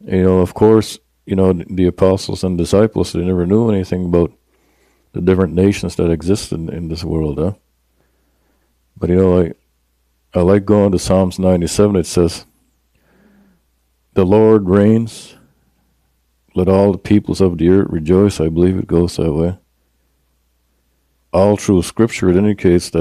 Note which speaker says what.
Speaker 1: Of course, the apostles and disciples, they never knew anything about the different nations that exist in this world, huh? But I like going to Psalms 97. It says, "The Lord reigns. Let all the peoples of the earth rejoice." I believe it goes that way. All through Scripture, it indicates that